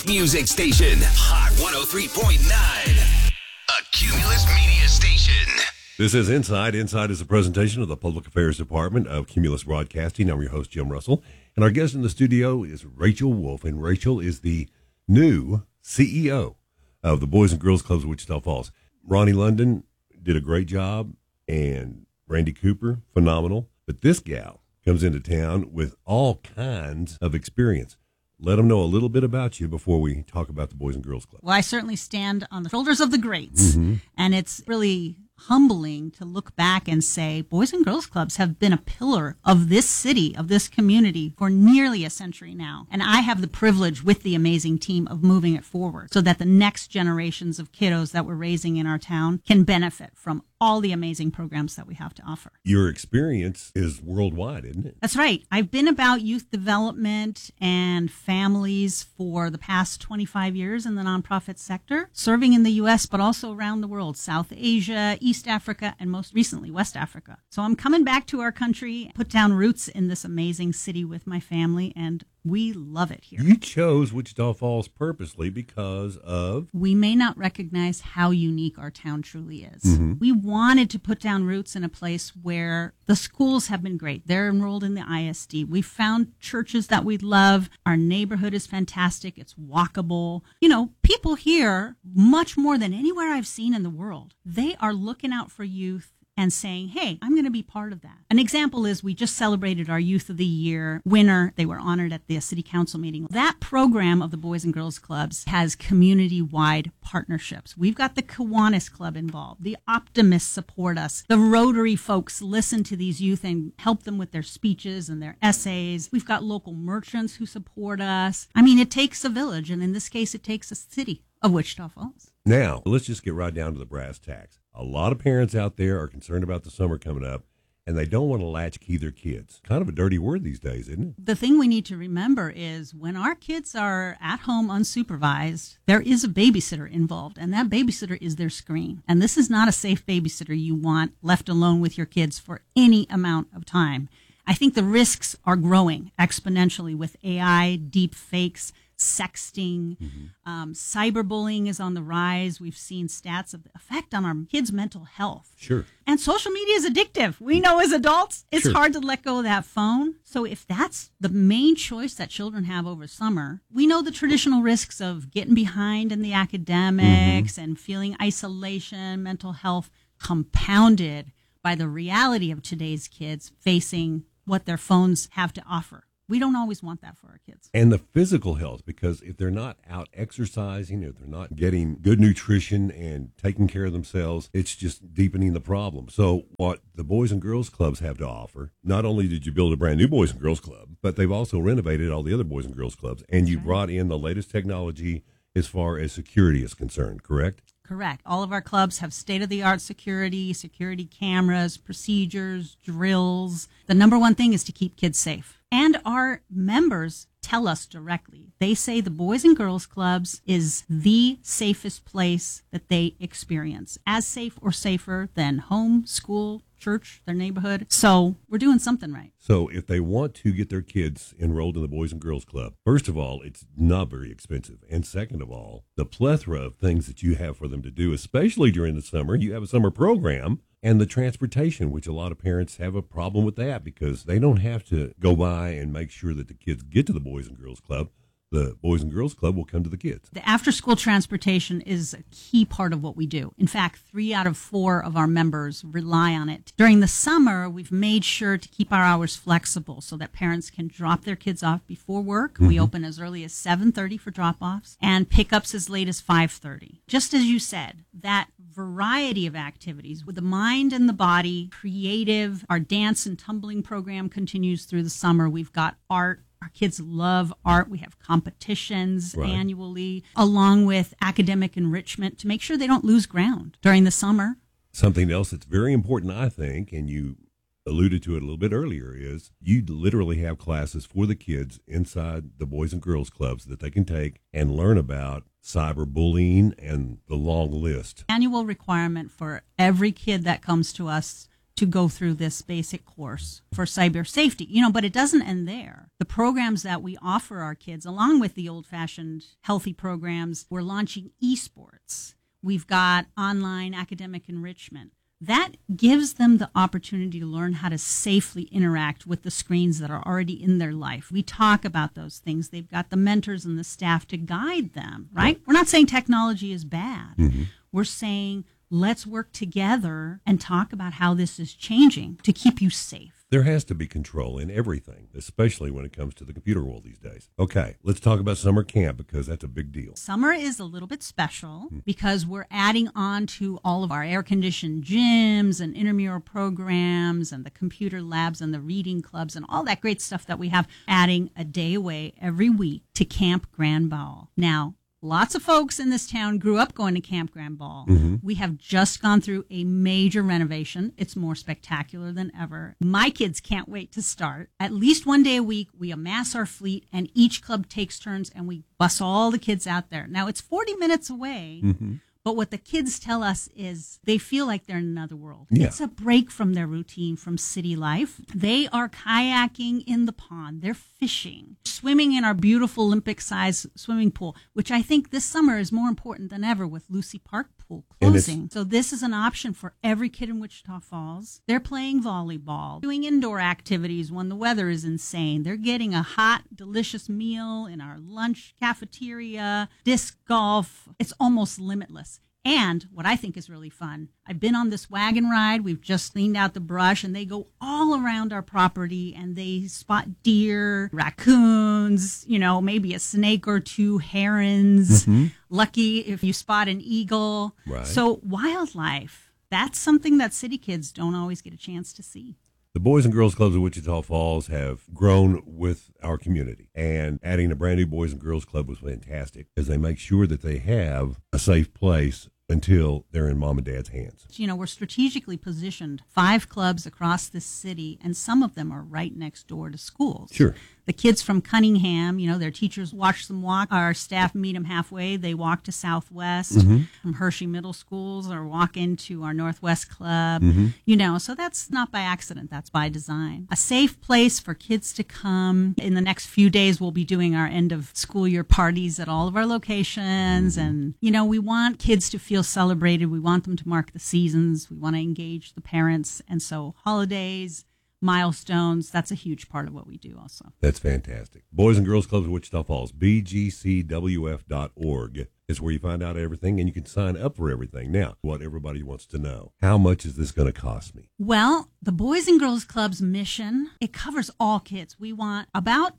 music station. Hot 103.9. A Cumulus Media Station. This is Inside. Inside is a presentation of the Public Affairs Department of Cumulus Broadcasting. I'm your host, Jim Russell. And our guest in the studio is Rachel Wolf. And Rachel is the new CEO of the Boys and Girls Clubs of Wichita Falls. Ronnie London did a great job, and Randy Cooper, phenomenal. But this gal comes into town with all kinds of experience. Let them know a little bit about you before we talk about the Boys and Girls Club. Well, I certainly stand on the shoulders of the greats, and it's really humbling to look back and say Boys and Girls Clubs have been a pillar of this city, of this community for nearly a century now. And I have the privilege with the amazing team of moving it forward so that the next generations of kiddos that we're raising in our town can benefit from all the amazing programs that we have to offer. Your experience is worldwide, isn't it? That's right. I've been about youth development and families for the past 25 years in the nonprofit sector, serving in the U.S., but also around the world, South Asia, East Africa, and most recently, West Africa. So I'm coming back to our country, put down roots in this amazing city with my family, and we love it here. You chose Wichita Falls purposely because of? We may not recognize how unique our town truly is. We wanted to put down roots in a place where the schools have been great. They're enrolled in the ISD. We found churches that we love. Our neighborhood is fantastic. It's walkable. You know, people here, much more than anywhere I've seen in the world, they are looking out for youth and saying, hey, I'm going to be part of that. An example is we just celebrated our Youth of the Year winner. They were honored at the city council meeting. That program of the Boys and Girls Clubs has community-wide partnerships. We've got the Kiwanis Club involved. The Optimists support us. The Rotary folks listen to these youth and help them with their speeches and their essays. We've got local merchants who support us. I mean, it takes a village, and in this case, it takes a city of Wichita Falls. Now, let's just get right down to the brass tacks. A lot of parents out there are concerned about the summer coming up, and they don't want to latchkey their kids. Kind of a dirty word these days, isn't it? The thing we need to remember is when our kids are at home unsupervised, there is a babysitter involved, and that babysitter is their screen. And this is not a safe babysitter you want left alone with your kids for any amount of time. I think the risks are growing exponentially with AI, deep fakes, sexting, cyberbullying is on the rise. We've seen stats of the effect on our kids' mental health. Sure. And social media is addictive. We know as adults, it's Sure. hard to let go of that phone. So if that's the main choice that children have over summer, we know the traditional risks of getting behind in the academics and feeling isolation, mental health, compounded by the reality of today's kids facing what their phones have to offer. We don't always want that for our kids. And the physical health, because if they're not out exercising, if they're not getting good nutrition and taking care of themselves, it's just deepening the problem. So what the Boys and Girls Clubs have to offer, not only did you build a brand new Boys and Girls Club, but they've also renovated all the other Boys and Girls Clubs. And you brought in the latest technology as far as security is concerned, correct? Correct. All of our clubs have state-of-the-art security cameras, procedures, drills. The number one thing is to keep kids safe. And our members tell us directly. They say the Boys and Girls Clubs is the safest place that they experience. As safe or safer than home, school, church, their neighborhood. So we're doing something right. So if they want to get their kids enrolled in the Boys and Girls Club, first of all, it's not very expensive. And second of all, the plethora of things that you have for them to do, especially during the summer. You have a summer program and the transportation, which a lot of parents have a problem with that because they don't have to go by and make sure that the kids get to the Boys and Girls Club. The Boys and Girls Club will come to the kids. The after-school transportation is a key part of what we do. In fact, 3 out of 4 of our members rely on it. During the summer, we've made sure to keep our hours flexible so that parents can drop their kids off before work. We open as early as 7:30 for drop-offs and pickups as late as 5:30. Just as you said, that variety of activities with the mind and the body, creative. Our dance and tumbling program continues through the summer. We've got art. Our kids love art. We have competitions annually, along with academic enrichment to make sure they don't lose ground during the summer. Something else that's very important, I think, and you alluded to it a little bit earlier, is you literally have classes for the kids inside the Boys and Girls Clubs that they can take and learn about cyberbullying and the long list. Annual requirement for every kid that comes to us to go through this basic course for cyber safety. You know, but it doesn't end there. The programs that we offer our kids, along with the old-fashioned healthy programs, we're launching esports. We've got online academic enrichment. That gives them the opportunity to learn how to safely interact with the screens that are already in their life. We talk about those things. They've got the mentors and the staff to guide them, right? We're not saying technology is bad. Mm-hmm. We're saying let's work together and talk about how this is changing to keep you safe. There has to be control in everything, especially when it comes to the computer world these days. Okay, let's talk about summer camp because that's a big deal. Summer is a little bit special because we're adding on to all of our air-conditioned gyms and intramural programs and the computer labs and the reading clubs and all that great stuff that we have, adding a day away every week to Camp Grand Ball. Now, lots of folks in this town grew up going to Camp Grand Ball. Mm-hmm. We have just gone through a major renovation. It's more spectacular than ever. My kids can't wait to start. At least one day a week, we amass our fleet, and each club takes turns, and we bus all the kids out there. Now, it's 40 minutes away. Mm-hmm. But what the kids tell us is they feel like they're in another world. Yeah. It's a break from their routine, from city life. They are kayaking in the pond. They're fishing, swimming in our beautiful Olympic-sized swimming pool, which I think this summer is more important than ever with Lucy Park Pool closing. So this is an option for every kid in Wichita Falls. They're playing volleyball, doing indoor activities when the weather is insane. They're getting a hot, delicious meal in our lunch cafeteria, disc golf. It's almost limitless. And what I think is really fun, I've been on this wagon ride. We've just cleaned out the brush, and they go all around our property, and they spot deer, raccoons, you know, maybe a snake or two, herons. Mm-hmm. Lucky if you spot an eagle. Right. So wildlife, that's something that city kids don't always get a chance to see. The Boys and Girls Clubs of Wichita Falls have grown with our community, and adding a brand new Boys and Girls Club was fantastic as they make sure that they have a safe place until they're in mom and dad's hands. You know, we're strategically positioned 5 clubs across this city, and some of them are right next door to schools. Sure. The kids from Cunningham, you know, their teachers watch them walk. Our staff meet them halfway. They walk to Southwest. Mm-hmm. From Hershey Middle Schools, or walk into our Northwest Club. Mm-hmm. You know, so that's not by accident. That's by design. A safe place for kids to come. In the next few days, we'll be doing our end of school year parties at all of our locations. Mm-hmm. And, you know, we want kids to feel celebrated. We want them to mark the seasons. We want to engage the parents. And so holidays, milestones, that's a huge part of what we do also. That's fantastic. Boys and Girls Clubs of Wichita Falls, bgcwf.org is where you find out everything, and you can sign up for everything. Now, what everybody wants to know, how much is this going to cost me? Well, the Boys and Girls Club's mission, it covers all kids. We want about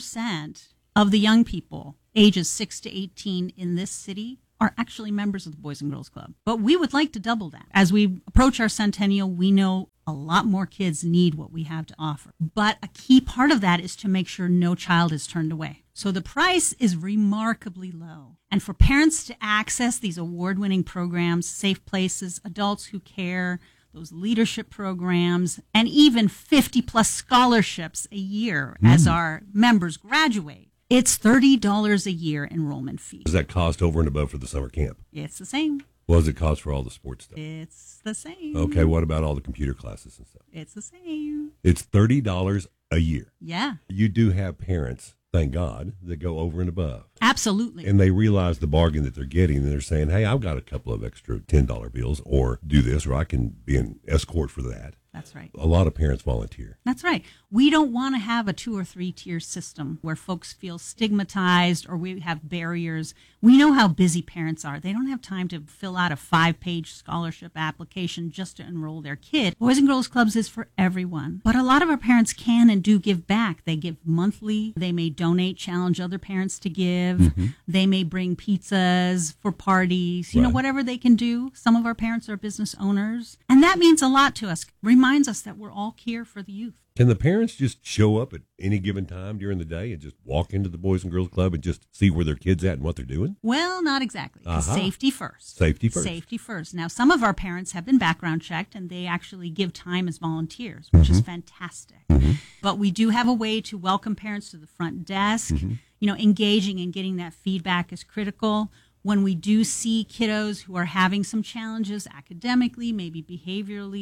10% of the young people ages 6 to 18 in this city are actually members of the Boys and Girls Club. But we would like to double that. As we approach our centennial, we know a lot more kids need what we have to offer. But a key part of that is to make sure no child is turned away. So the price is remarkably low. And for parents to access these award-winning programs, safe places, adults who care, those leadership programs, and even 50-plus scholarships a year as our members graduate, it's $30 a year enrollment fee. Does that cost over and above for the summer camp? It's the same. What does it cost for all the sports stuff? It's the same. Okay, what about all the computer classes and stuff? It's the same. It's $30 a year. Yeah. You do have parents, thank God, that go over and above. Absolutely. And they realize the bargain that they're getting, and they're saying, hey, I've got a couple of extra $10 bills, or do this, or I can be an escort for that. That's right. A lot of parents volunteer. That's right. We don't want to have a 2 or 3 tier system where folks feel stigmatized or we have barriers. We know how busy parents are. They don't have time to fill out a 5-page scholarship application just to enroll their kid. Boys and Girls Clubs is for everyone. But a lot of our parents can and do give back. They give monthly. They may donate, challenge other parents to give. Mm-hmm. They may bring pizzas for parties, you know, whatever they can do. Some of our parents are business owners. And that means a lot to us. Reminds us that we're all here for the youth. Can the parents just show up at any given time during the day and just walk into the Boys and Girls Club and just see where their kid's at and what they're doing? Well, not exactly. Safety first. Safety first. Safety first. Now, some of our parents have been background checked, and they actually give time as volunteers, which is fantastic. Mm-hmm. But we do have a way to welcome parents to the front desk. Mm-hmm. You know, engaging and getting that feedback is critical. When we do see kiddos who are having some challenges academically, maybe behaviorally,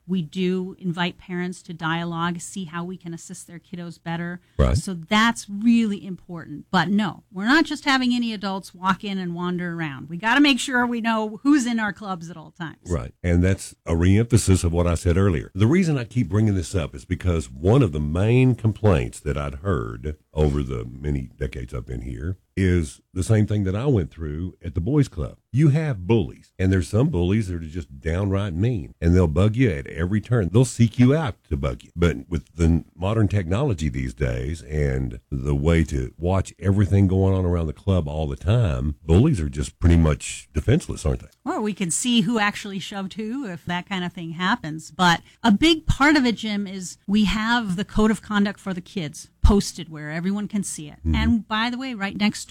We do invite parents to dialogue, see how we can assist their kiddos better. Right. So that's really important. But no, we're not just having any adults walk in and wander around. We got to make sure we know who's in our clubs at all times. Right. And that's a reemphasis of what I said earlier. The reason I keep bringing this up is because one of the main complaints that I'd heard over the many decades I've been here is the same thing that I went through at the boys club. You have bullies, and there's some bullies that are just downright mean, and they'll bug you at every turn. They'll seek you out to bug you. But with the modern technology these days and the way to watch everything going on around the club all the time, bullies are just pretty much defenseless, aren't they? Or we can see who actually shoved who if that kind of thing happens. But a big part of it, Jim, is we have the code of conduct for the kids posted where everyone can see it. Mm-hmm. And by the way, right next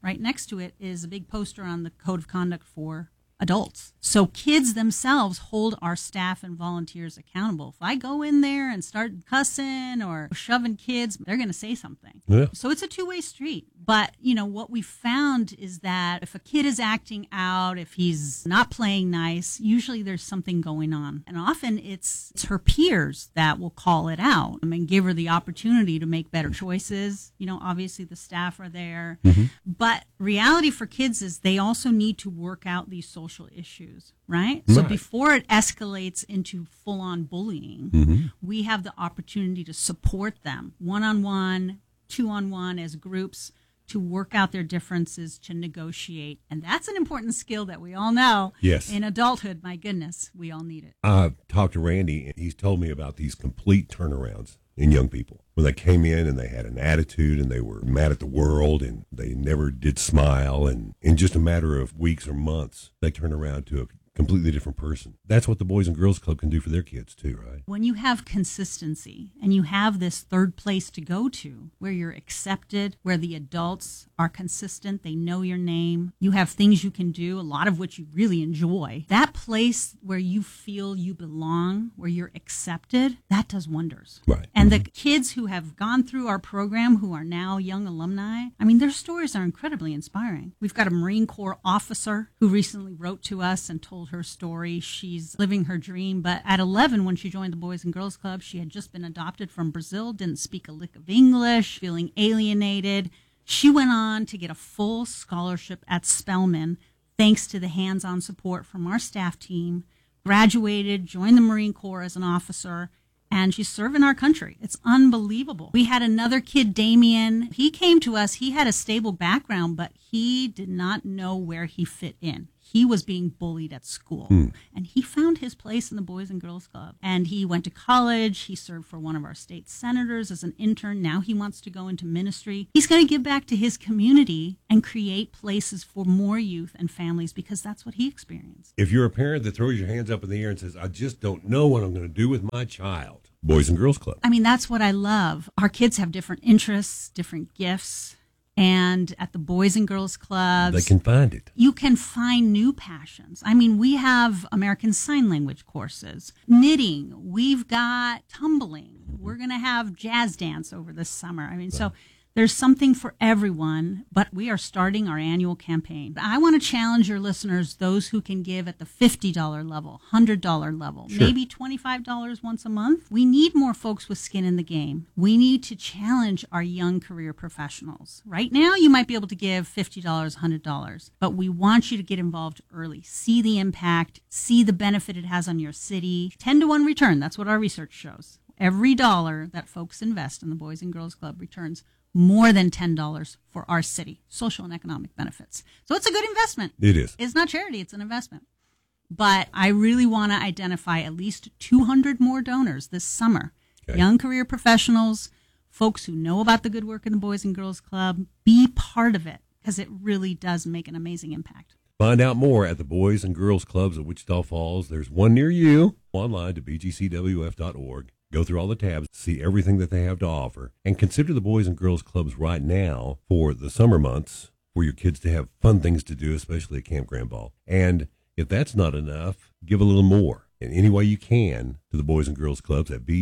to it is a big poster on the code of conduct for adults. So kids themselves hold our staff and volunteers accountable. If I go in there and start cussing or shoving kids, they're going to say something. Yeah. So it's a two-way street. But, what we found is that if a kid is acting out, if he's not playing nice, usually there's something going on. And often it's her peers that will call it out and give her the opportunity to make better choices. Obviously the staff are there. Mm-hmm. But reality for kids is they also need to work out these social issues, right? So before it escalates into full-on bullying, mm-hmm. we have the opportunity to support them one-on-one, two-on-one as groups, to work out their differences, to negotiate. And that's an important skill that we all know. Yes. In adulthood, my goodness, we all need it. I've talked to Randy, and he's told me about these complete turnarounds in young people. When they came in and they had an attitude and they were mad at the world and they never did smile, and in just a matter of weeks or months, they turn around to a completely different person. That's what the Boys and Girls Club can do for their kids too, right? When you have consistency and you have this third place to go to where you're accepted, where the adults are consistent, they know your name, you have things you can do, a lot of which you really enjoy, that place where you feel you belong, where you're accepted, that does wonders. Right. And the kids who have gone through our program who are now young alumni, their stories are incredibly inspiring. We've got a Marine Corps officer who recently wrote to us and told her story. She's living her dream, but at 11, when she joined the Boys and Girls Club, she had just been adopted from Brazil, didn't speak a lick of English, feeling alienated. She went on to get a full scholarship at Spelman, thanks to the hands-on support from our staff team, graduated, joined the Marine Corps as an officer, and she's serving our country. It's unbelievable. We had another kid, Damien. He came to us. He had a stable background, but he did not know where he fit in. He was being bullied at school, and he found his place in the Boys and Girls Club. And he went to college. He served for one of our state senators as an intern. Now he wants to go into ministry. He's going to give back to his community and create places for more youth and families because that's what he experienced. If you're a parent that throws your hands up in the air and says, I just don't know what I'm going to do with my child, Boys and Girls Club. That's what I love. Our kids have different interests, different gifts. And at the Boys and Girls Clubs, they can find it. You can find new passions. We have American Sign Language courses, knitting. We've got tumbling. We're going to have jazz dance over the summer. So there's something for everyone, but we are starting our annual campaign. I want to challenge your listeners, those wú can give at the $50 level, $100 level, maybe $25 once a month. We need more folks with skin in the game. We need to challenge our young career professionals. Right now, you might be able to give $50, $100, but we want you to get involved early. See the impact, see the benefit it has on your city. 10-to-1 return, that's what our research shows. Every dollar that folks invest in the Boys and Girls Club returns more than $10 for our city, social and economic benefits. So it's a good investment. It is. It's not charity, it's an investment. But I really want to identify at least 200 more donors this summer. Okay. Young career professionals, folks who know about the good work in the Boys and Girls Club, be part of it because it really does make an amazing impact. Find out more at the Boys and Girls Clubs of Wichita Falls. There's one near you. Online to bgcwf.org. Go through all the tabs, see everything that they have to offer, and consider the Boys and Girls Clubs right now for the summer months for your kids to have fun things to do, especially at Camp Grand Ball. And if that's not enough, give a little more in any way you can to the Boys and Girls Clubs at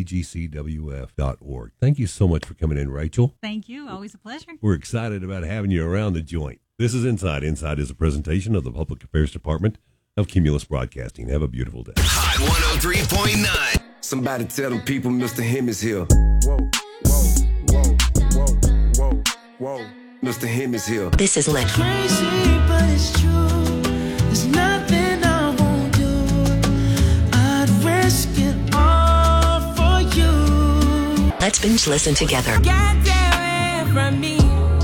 bgcwf.org. Thank you so much for coming in, Rachel. Thank you. Always a pleasure. We're excited about having you around the joint. This is Inside. Inside is a presentation of the Public Affairs Department of Cumulus Broadcasting. Have a beautiful day. Hot 103.9. Somebody tell them people Mr. Him is here. Whoa, whoa, whoa, whoa, whoa, whoa. Mr. Him is here. This is lit. Crazy, but it's true. There's nothing I won't do. I'd risk it all for you. Let's binge listen together. Get away from me.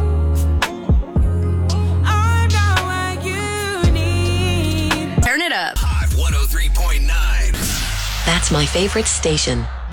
I'm not what you need. Turn it up. Hot 103.9. That's my favorite station.